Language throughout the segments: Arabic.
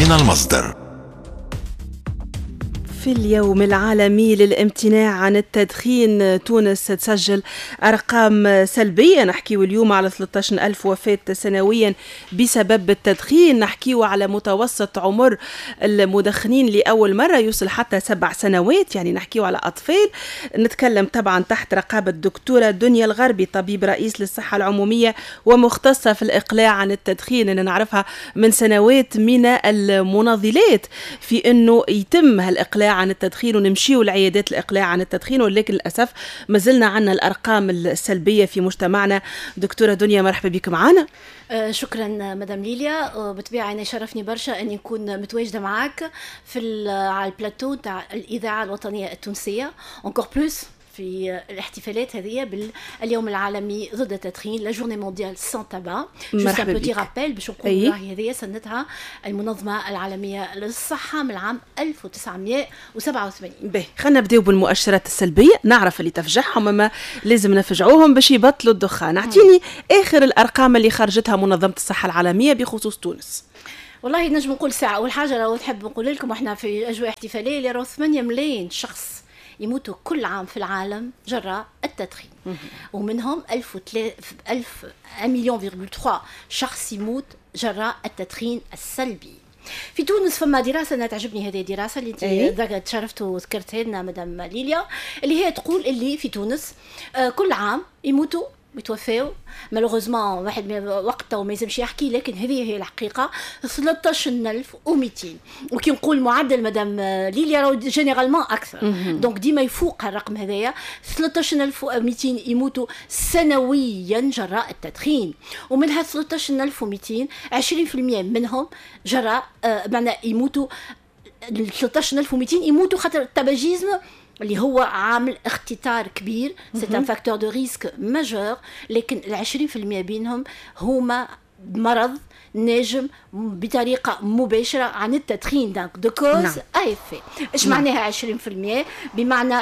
من المصدر. في اليوم العالمي للامتناع عن التدخين، تونس تسجل أرقام سلبية. نحكيو اليوم على 13,000 وفاة سنويا بسبب التدخين. نحكيو على متوسط عمر المدخنين لأول مرة يوصل حتى 7 سنوات، يعني نحكيو على أطفال. نتكلم طبعا تحت رقابة الدكتورة دنيا الغربي، طبيب رئيس للصحة العمومية ومختصة في الإقلاع عن التدخين. أنا نعرفها من سنوات من المناضلات في أنه يتم هالإقلاع عن التدخين ونمشيو لعيادات الإقلاع عن التدخين، ولكن للأسف ما زلنا عنا الأرقام السلبية في مجتمعنا. دكتورة دنيا، مرحبا بك معنا. شكرا مدام ليليا. بالطبيعة أنا شرفني برشا أني نكون متواجدة معك على البلاتو تاع الإذاعة الوطنية التونسية، encore plus في الاحتفالات هذه باليوم العالمي ضد التدخين، لا جورني مونديال سان تابا. جوست ان بوتي رابيل باش نقول راهي هذه سنتها المنظمة العالمية للصحة من العام 1987. باهي، خلينا نبداو بالمؤشرات السلبية. نعرف اللي تفجعهم، اما لازم نفجعوهم باش يبطلوا الدخان. اعطيني آخر الأرقام اللي خرجتها منظمة الصحة العالمية بخصوص تونس. والله نجم نقول ساعة. أول حاجة لو تحب نقول لكم احنا في أجواء احتفالية اللي راهو 8 ملايين شخص يموتوا كل عام في العالم جراء التدخين، ومنهم 1,3 شخص يموت جراء التدخين السلبي. في تونس فما دراسة أنا تعجبني، هذه الدراسة اللي انت تشرفتوا وذكرتها لنا مدام ليليا، اللي هي تقول اللي في تونس كل عام يموتوا يتوفاو مالوغوزمون واحد وقته وما يلزمش يحكي، لكن هذه هي الحقيقه 13,200. وكي نقول معدل مدام ليليا راهو جينيرالمون اكثر، دونك ديما يفوق الرقم هذايا. 13,200 يموتوا سنويا جراء التدخين، ومن هاد 13,200 20% منهم جراء معناها يموتوا 13,200 يموتوا خاطر التباجيزم اللي هو عامل اختطار كبير، سي ان فاكتور دو ريسك ماجور. لكن 20% بينهم هما مرض ناجم بطريقه مباشره عن التدخين، دونك دو كوز اي في. ايش معناها 20%؟ بمعنى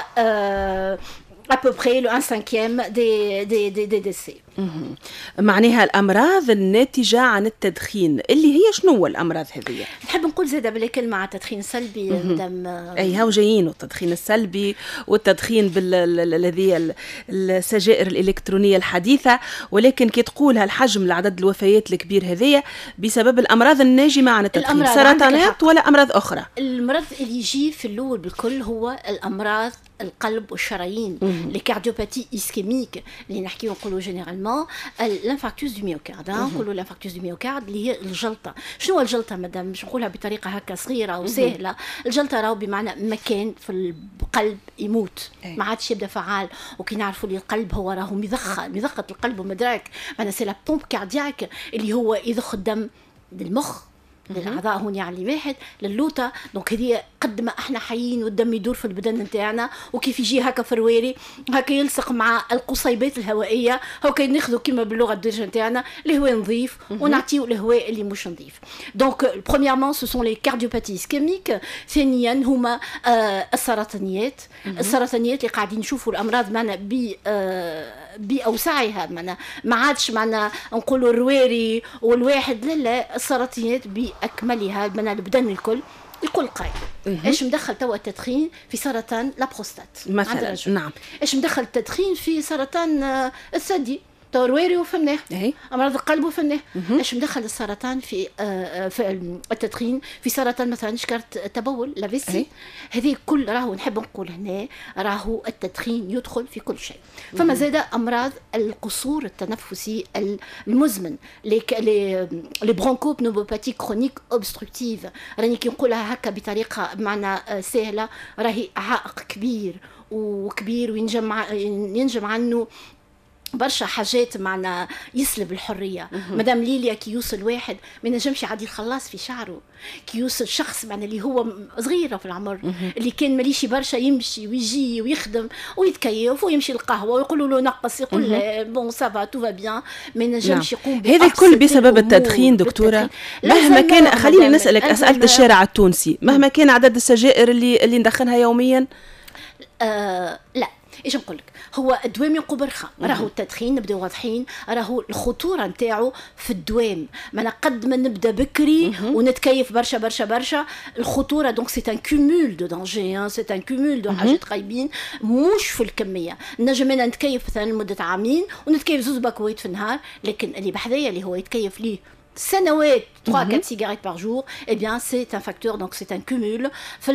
à peu près le 1/5 des décès. معناها الأمراض الناتجة عن التدخين اللي هي شنو الأمراض هذه؟ نحب نقول زادة بلا كلمة على التدخين السلبي مدام. أي هاو جايين، والتدخين السلبي والتدخين بالذي السجائر الإلكترونية الحديثة. ولكن كي تقول هالحجم العدد الوفيات الكبير هذه بسبب الأمراض الناجمة عن التدخين، سرطانات ولا أمراض أخرى؟ المرض اللي يجي في الأول بالكل هو الأمراض القلب والشرايين، لي كارديوباتي اسكيميك اللي نحكيو نقولوا جينيرالمون الانفاركتوس دو ميوكارد. نقولوا الانفاركتوس دو ميوكارد اللي هي الجلطه. شنو الجلطه مدام؟ باش نقولها بطريقه هكا صغيره وسهله. الجلطه راهو بمعنى مكان في القلب يموت، ما عادش يبدا فعال. وكي نعرفوا اللي القلب هو راهو مضخه القلب ومدراك، معناها سي لا بومب كاردياك اللي هو يضخ الدم للمخ للأعضاء هون يعني واحد للوطة. دونك هذه قد ما احنا حيين والدم يدور في البدن نتاعنا، وكيف يجي هكا فرواري هكا يلصق مع القصيبات الهوائية، هكا ناخذوا كما باللغة الدارجة نتاعنا الهواء نظيف ونعطيو الهواء اللي مش نظيف. دونك برومييرمون سو سون لي كارديوباتي اسكيميك. ثانيا هما السرطانيات. السرطانيات اللي قاعدين نشوفوا الأمراض معنا بأوسعها، ما عادش معنا نقولوا الرواري والواحد، لا السرطانيات بأكملها، معنا البدن الكل قايل. ايش مدخل توا التدخين في سرطان لا بروستات مثلا؟ نعم. ايش مدخل التدخين في سرطان الثدي؟ رواري وفناه، امراض القلب وفناه. ايش مدخل السرطان في التدخين في سرطان مثلا شكرت التبول لافيسي؟ هذه كل راهو نحب نقول هنا راهو التدخين يدخل في كل شيء. فما زاد امراض القصور التنفسي المزمن، لي برونكو بنوموباتي كرونيك اوبستركتيف. راني كي نقولها هكا بطريقه بمعنى سهله، راهي عائق كبير وينجم عنه برشا حاجات معنا يسلب الحريه. مدام ليليا كي يوصل واحد ما ينجمش يعدي الخلاص في شعره، كي يوصل شخص معنا اللي هو صغيره في العمر اللي كان ماليش برشا يمشي ويجي ويخدم ويتكيف ويمشي القهوه ويقولوا له نقص، يقول بون سافا تو فا بيان، ما ينجمش يقوم. هذا الكل بسبب التدخين دكتوره. مهما كان، خليني نسالك اسئله الشارع التونسي، مهما كان عدد السجائر اللي ندخنها يوميا، لا ايش نقول لك، هو الدوام ينقب رخا، راهو التدخين نبداو واضحين، راهو الخطوره نتاعو في الدوام، ما قد ما نبدا بكري ونتكيف برشا برشا برشا، الخطوره دونك سي ان كومول دو دانجي، سي ان كومول دو حاجات خايبين، مش في الكميه. نجم انا نتكيف مثلا لمده عامين ونتكيف زوز باكويت في النهار، لكن اللي بحذايا اللي هو يتكيف ليه سنوات 3-4 cigarettes par jour, eh bien c'est un facteur, donc c'est un cumul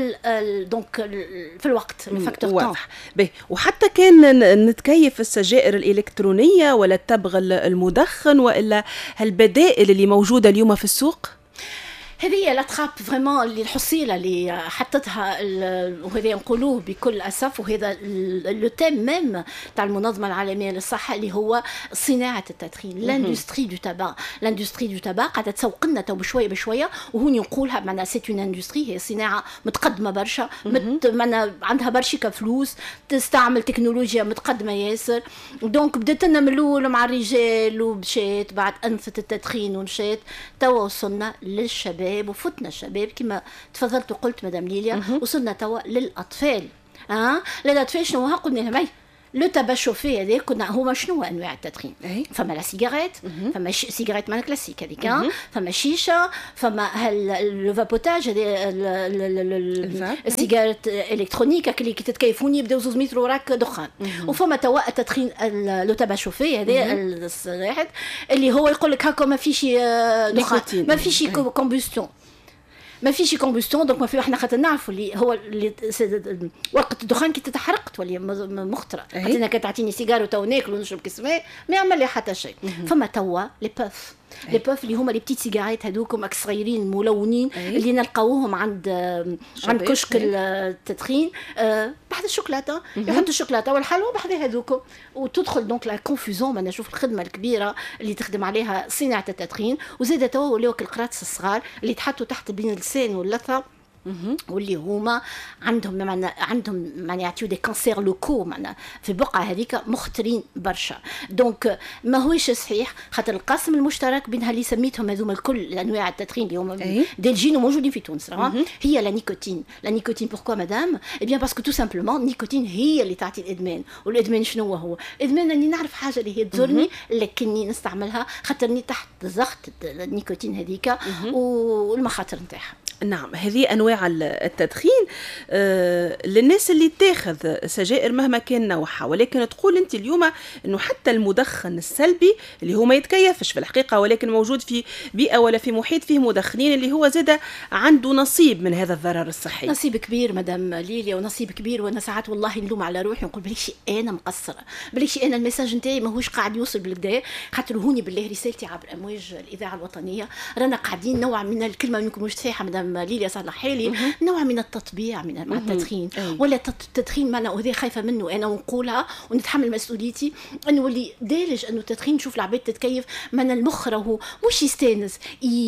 في الوقت، الفاكتور واضح. وحتى كان نتكيف السجائر الإلكترونية ولا التبغ المدخن وإلا البدائل اللي موجودة اليوم في السوق؟ هذه لاتراب فريمون اللي الحصيله اللي حطتها وهذا نقولوه بكل اسف، وهذا لو تيم ميم تاع المنظمه العالميه للصحه اللي هو صناعه التدخين، لاندستري دو تابا. لاندستري دو تابا قاعده تسوق لنا تو بشويه بشويه، وهوني نقولها معناها سي اون اندستري، هي صناعه متقدمه برشا، معناها عندها برشا فلوس، تستعمل تكنولوجيا متقدمه ياسر. دونك بدات لنا من الاول مع الرجال ومشات بعد انفت التدخين ومشات، توا وصلنا للشباب وفتنا الشباب كما تفضلت وقلت مدام ليليا، وصلنا توا للاطفال. للاطفال شنو قلنا لهم لو تابا شوفي هذاك كنا هما شنو انواع التدخين؟ فما لا سيجاريت، فما سيجاريت معناها كلاسيك هذيك، فما شيشه، فما لو فابوتاج السيجاريت الكترونيك اللي كي تتكيفوني يبداو 2 متر وراك دخان، وفما توا التدخين لو تابا شوفي هذا الواحد اللي هو يقول لك هاكا ما فيش دخان، ما فيش كومبوستيون، ما فيش كومبوستيون. دونك ما في احنا خاطر نعرفوا اللي هو اللي ورقه الدخان كي تتحرق تولي مخطره، خاطر كي تعطيني سيجار وتو ناكل ونشرب كسماء ما يعمل لي حتى شيء. فما توا لي بوف، لي بوف اللي هما لي بتيت سيجاريت هذوكم صغيرين ملونين اللي نلقاوهم عند كشك التدخين بحذا الشوكولاته، يحطوا الشوكولاته والحلوى بحذا هذوكم، وتدخل دونك لا كونفوزون. ما نشوف الخدمه الكبيره اللي تخدم عليها صناعه التدخين، وزاد توا ولاو القراطس الصغار اللي تحطوا تحت بين اللسان واللثه، واللي هما عندهم معناها يعطيو دي كانسير لوكو معناها في البقعه هذيك مخطرين برشا. دونك ما هوش صحيح، خاطر القاسم المشترك بين اللي سميتهم هذوما الكل الانواع التدخين اللي هما دي الجين وموجودين في تونس هي لا نيكوتين. لا نيكوتين بوركوا مدام؟ اي بيان باسكو تو سامبلومون النيكوتين هي اللي تعطي الادمان. والادمان شنو هو؟ الادمان اني نعرف حاجه اللي هي تزورني لكني نستعملها خاطرني تحت ضغط النيكوتين هذيك والمخاطر نتاعها. نعم، هذه أنواع التدخين للناس اللي تاخذ سجائر مهما كان نوعها، ولكن تقول أنت اليوم أنه حتى المدخن السلبي اللي هو ما يتكيفش في الحقيقة ولكن موجود في بيئة ولا في محيط فيه مدخنين اللي هو زاد عنده نصيب من هذا الضرر الصحي. نصيب كبير مدام ليليا، ونصيب كبير. وأنا ساعات والله نلوم على روحي ونقول بليش أنا مقصرة، بليش أنا الميساج نتاعي ماهوش قاعد يوصل بالكدا، خاطر هوني بالله رسالتي عبر أمواج الإذاعة الوطنية رانا قاعدين نوع من الكلمة منكم مش تفاحة مدام ليليا صالح حالي، نوع من التطبيع مع التدخين، ولا التدخين معنا وهذه خايفه منه انا ونقولها ونتحمل مسؤوليتي انه اللي دارج انه التدخين نشوف العباد تتكيف معنا المخ راهو مش يستانس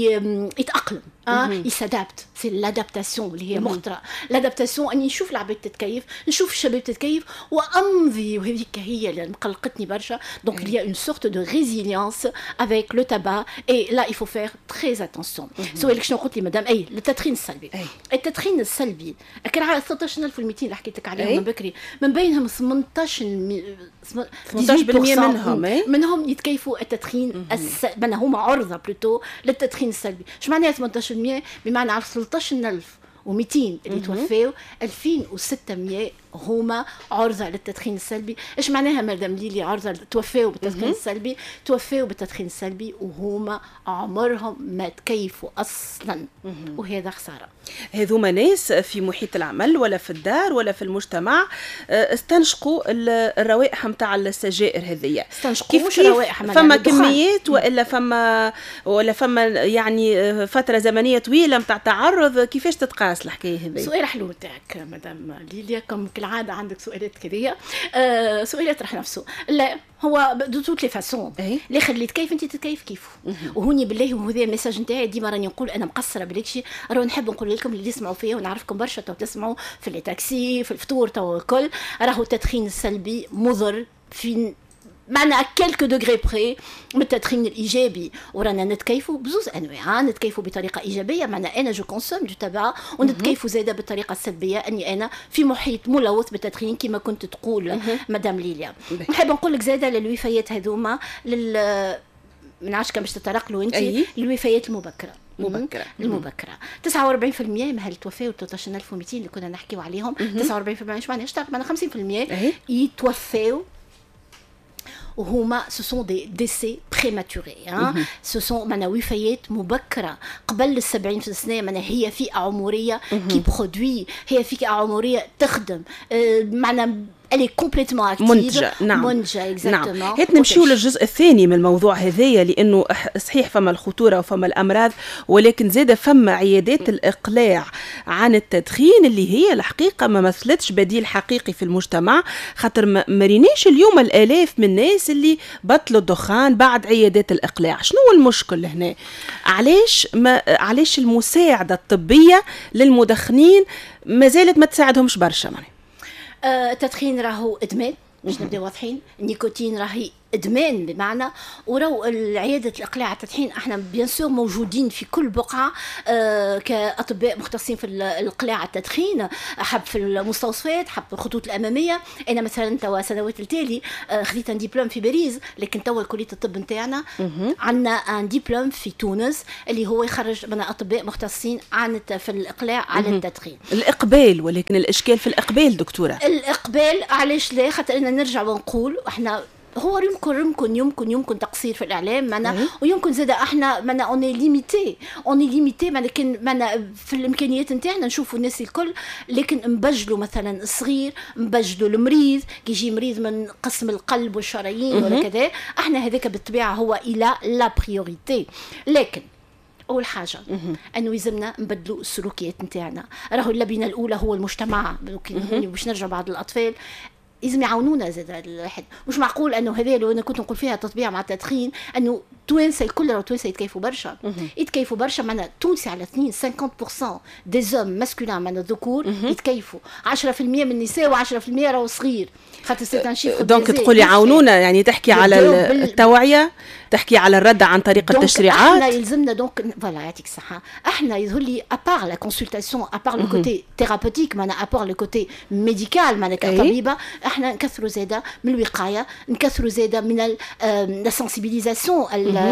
يتاقلم يسادابت، سي لادابتاسيون اللي هي مخطره. لادابتاسيون اني نشوف العباد تتكيف، نشوف الشباب تتكيف وامضي، وهذيك هي اللي مقلقتني برشا. دونك il y a une sorte de résilience avec le tabac et là il faut faire très attention. سؤالك شنو قلت لي مدام؟ اي التدخين السلبي. التدخين السلبي كان على 13200 اللي حكيت لك عليهم من بكري، من بينهم 18% منهم يتكيفوا التدخين السلبي، هما عرضه بلوتو للتدخين السلبي. ايش معناها 18%؟ بمعنى على 13200 اللي توفاو 2600 هما عرضة للتدخين السلبي. ايش معناها مدام ليلي عرضة توفاو بالتدخين السلبي؟ توفاو بالتدخين السلبي وهما عمرهم ما تكيفوا اصلا، وهذا خسارة. هذوما ناس في محيط العمل ولا في الدار ولا في المجتمع استنشقوا الروائح نتاع السجائر هذيا. استنشقوا مش روائح، فما كميات ولا فما يعني فترة زمنية طويلة نتاع تعرض، كيفاش تتقاس الحكاية هذيا؟ سؤال حلو تاعك مدام ليليا، كم كالعادة عندك سؤالات كذية. سؤالات رح نفسه. لا هو دو توت لي فاسون الاخر اللي تكيف انت تتكيف كيفه. وهوني بالله وهذا الميساج نتاعي ديما راني نقول انا مقصره بالكشي، راهو نحب نقول لكم اللي يسمعوا فيا ونعرفكم برشا تو تسمعوا في التاكسي في الفطور تو الكل، راهو التدخين السلبي مضر في معنا كلكو دوغري بري من التدخين الايجابي، ورانا نتكيفوا بزوز انواع، نتكيفوا بطريقه ايجابيه معنا انا جو كونسوم دو تبع، ونتكيفوا زاده بالطريقه السلبيه اني انا في محيط ملوث بالتدخين كما كنت تقول مدام ليليا. نحب نقول لك زاده للوفيات هذوما ما نعرفش كان باش تتطرق له انت الوفيات المبكره. المبكره 49% مهل التوفاه و 13200 اللي كنا نحكيو عليهم. 49% مش معناها معناها 50% يتوفاو وهما سو سون دي ديسي بريماتوري. سو معناها وفيات مبكره قبل ال 70 سنه. معناها هي فئه عمريه كي برودوي، هي فئه عمريه تخدم، معناها elle est complètement active منتجة. نعم. منتجة exactement. نعم. هات نمشيو للجزء الثاني من الموضوع هذايا، لأنه صحيح فما الخطورة وفما الأمراض، ولكن زاد فما عيادات الإقلاع عن التدخين اللي هي الحقيقة ما مثلتش بديل حقيقي في المجتمع، خاطر ما ريناش اليوم الآلاف من الناس اللي بطلوا الدخان بعد عيادات الإقلاع. شنو المشكل هنا؟ علاش المساعدة الطبية للمدخنين ما زالت ما تساعدهمش برشا؟ التدخين راهو ادمان، باش نبداو واضحين. النيكوتين راهي ادمان بمعنى، وراو العياده الاقلاع التدخين احنا بيان سور موجودين في كل بقعه كاطباء مختصين في الاقلاع التدخين، حب في المستوصفات، حب في الخطوط الاماميه. انا مثلا توا سنوات التالي خذيت ان دبلوم في باريس، لكن توا كليه الطب نتاعنا عندنا ان دبلوم في تونس اللي هو يخرج من اطباء مختصين في الاقلاع على التدخين. الاقبال، ولكن الاشكال في الاقبال دكتوره. الاقبال علاش لا؟ خاطر ان نرجع ونقول احنا هو يمكن تقصير في الاعلام معنا، ويمكن زاد احنا معنا اوني ليميتي معنا، كان معنا في الامكانيات نتاعنا نشوفوا الناس الكل، لكن نبجلوا مثلا الصغير، نبجلوا المريض كي يجي مريض من قسم القلب والشرايين ولا كذا، احنا هذاك بالطبيعه هو الى لا بريوريتي. لكن اول حاجه انه يلزمنا نبدلوا السلوكيات نتاعنا. راهو اللبنه الاولى هو المجتمع، باش نرجع بعض الاطفال لازم يعاونونا زاد هذا الواحد. مش معقول انه هذا لو انا كنت نقول فيها تطبيع مع التدخين انه توانسه الكل راهو توانسه يتكيفوا برشا معنا تونسي على اثنين 50% دي زوم ماسكولين معنا الذكور يتكيفوا، 10% من النساء و10% راهو صغير، خاطر سي ان شيفر. دونك تقولي عاونونا يعني تحكي على التوعيه، تحكي على الرد عن طريق التشريعات. احنا يلزمنا دونك فوالا يعطيك الصحه، احنا يظهر لي ابار لا كونسلتاسيون، ابار لو كوتي ثيرابوتيك معنا، ابار لو كوتي ميديكال معنا كطبيبه، احنا نكثروا زاده من الوقايه، نكثروا زاده من لا سنسيبيليزاسيون،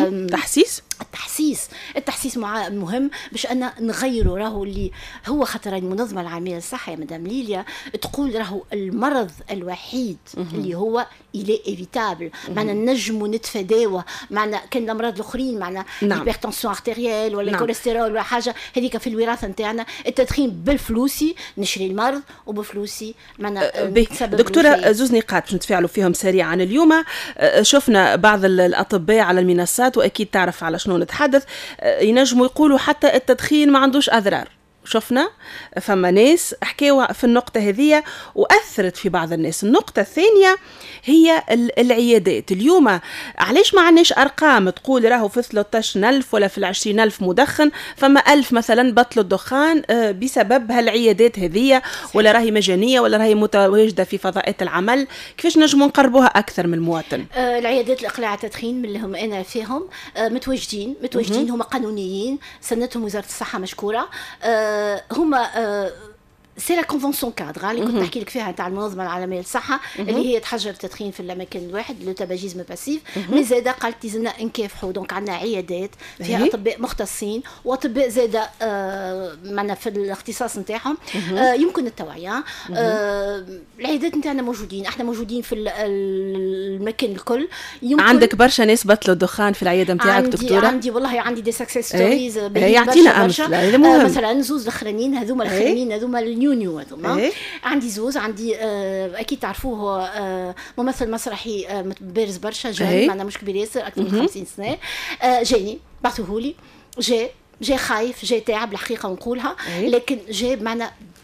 التحسيس مهم باش أن نغيروا. راهو اللي هو خاطر المنظمة العالمية للصحة يا مدام ليليا تقول راهو المرض الوحيد اللي هو إلي إيفيتابل، معنا نجموا نتفاداوه، معنا كان الأمراض الآخرين معنا الهيبرتنسيون ارتيريال ولا الكوليسترول ولا حاجة هذيك في الوراثة نتاعنا. التدخين بالفلوسي نشري المرض وبفلوسي معنا دكتورة زوز نقاط باش نتفاعلوا فيهم سريعا. اليوم شفنا بعض الأطباء على المنصات، وأكيد تعرف على شنو نتحدث، ينجموا يقولوا حتى التدخين ما عندوش أضرار. شفنا فما ناس حكاوا في النقطة هذه وأثرت في بعض الناس. النقطة الثانية هي العيادات. اليوم علاش ما عندناش أرقام تقول راهو في 13,000 ولا في 20,000 مدخن، فما 1000 مثلا بطلوا الدخان بسبب هالعيادات هذه، ولا راهي مجانية ولا راهي متواجدة في فضاءات العمل؟ كيفاش نجموا نقربوها أكثر من المواطن؟ العيادات الإقلاع التدخين من اللي هم أنا فيهم متواجدين، هم قانونيين، سنتهم وزارة الصحة مشكورة. هما سي لا كونفونسيون كادر اللي كنت نحكي لك فيها تاع المنظمه العالميه للصحه اللي هي تحجر التدخين في الاماكن الواحد، لو تاباجيزم باسيف. مي زاده قالت لازمنا نكافحوا، دونك عندنا عيادات فيها اطباء مختصين واطباء زاده معنا في الاختصاص نتاعهم. يمكن التوعيه. العيادات نتاعنا موجودين، احنا موجودين في المكان الكل. عندك برشا ناس بطلوا الدخان في العياده نتاعك دكتوره؟ عندي والله عندي دي سكسس ستوريز. يعطينا امثله. مثلا زوز الاخرانيين هذوما نيو هذوما. عندي زوز، عندي اكيد تعرفوه ممثل مسرحي بارز برشا، جاي معنا مش كبير ياسر، اكثر من 50 سنه. جاني بعثوهولي، جاي خايف، جاي تعب الحقيقه ونقولها، لكن جاي معنا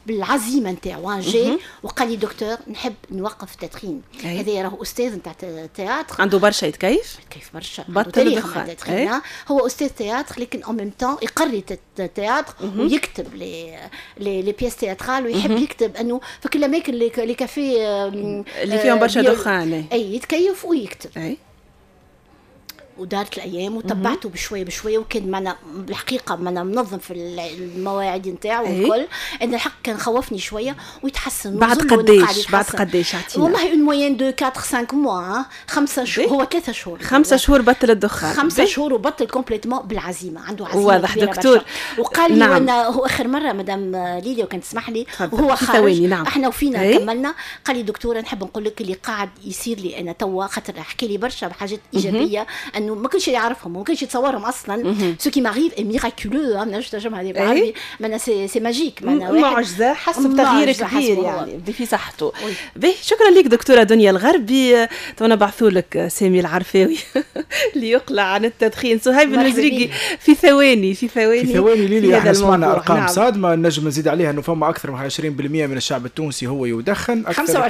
بالعزيمه نتاعو جاي وقال لي دكتور نحب نوقف التدخين. هذا راهو استاذ نتاع التياتر، عنده برشا يتكيف برشا، بطل الدخان. هو استاذ تياتر لكن ان ميم طون يقري التياتر ويكتب لي بيس تياترال، ويحب يكتب انه في كل الاماكن لي كافي اللي فيهم برشا دخان اي يتكيف ويكتب. ودارت الايام وتبعته بشويه بشويه، وكان معنا بالحقيقه معنا منظم في المواعيد نتاعو والكل. ان الحق كان خوفني شويه ويتحسن. بعد قديش عطينا؟ والله اون موين دو 4 5 موا 5 شهور. هو 3 شهور 5 شهور بطل الدخان. 5 شهور وبطل كومبليتمون بالعزيمه، عنده عزيمه واضح دكتور. وقال لي وانا هو اخر مره مدام ليليا وكانت تسمح لي وهو خارج احنا وفينا كملنا، قال لي دكتوره نحب نقول لك اللي قاعد يصير لي انا توا، خاطر حكي لي برشا بحاجات ايجابيه انه ما كنتش يعرفهم وما كنتش يتصورهم اصلا. سو كي ماريف اي ميراكولو، انا نجم ترجمها هذه بالعربي، معناها سي ماجيك، معناها معجزه، حس بتغيير كبير يعني في صحته. باهي شكرا لك دكتوره دنيا الغربي. تونا بعثوا لك سامي العرفاوي اللي يقلع عن التدخين. صهيب المزريقي في ثواني ليلي احنا سمعنا ارقام صادمه، نجم نزيد عليها انه فما اكثر من 20% من الشعب التونسي هو يدخن،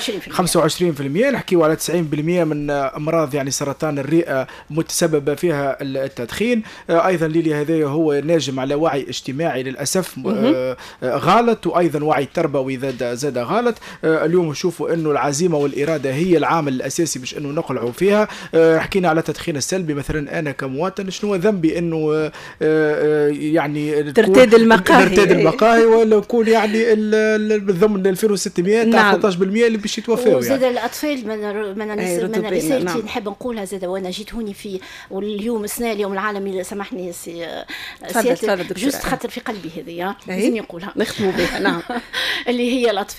25% نحكيو على 90% من امراض يعني سرطان الرئه متسببه فيها التدخين. ايضا ليلي هذايا هو ناجم على وعي اجتماعي للاسف غلط، وايضا وعي تربوي زاد غلط. اليوم نشوفوا انه العزيمه والاراده هي العامل الاساسي باش انه نقلعوا فيها. حكينا على التدخين السلبي مثلا، انا كمواطن شنو ذنبي انه يعني ترتاد المقاهي ولا نكون يعني ضمن 2600 تاع 13% اللي باش يتوفاو. وزاد يعني الاطفال من رسالتي نحب نقولها زاد، وانا جيت هوني في واليوم السنه اليوم العالمي سامحني تفضل جوست خاطر في قلبي هذه لازم نقولها نختموا بها. نعم اللي هي الاطفال